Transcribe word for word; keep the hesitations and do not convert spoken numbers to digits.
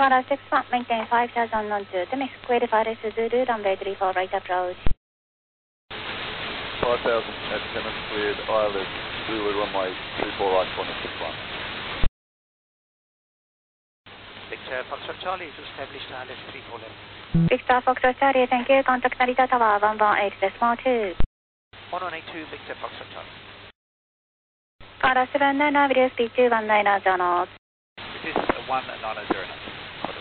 Squadron six one, maintain five thousand on two, to mix square five S Zulu, runway three four, right approach. five thousand at Tennis cleared, I L S, Zulu runway three four right, corner six one. Victor Foxtrot Charlie is established I L S three four left. Victor Foxtrot Charlie, thank you. Contact Narita Tower one one eight decimal two. one one eight two, Victor Foxtrot Charlie. Squadron seven nine nine, video speed two one nine zero knots. It is one nine zero knots.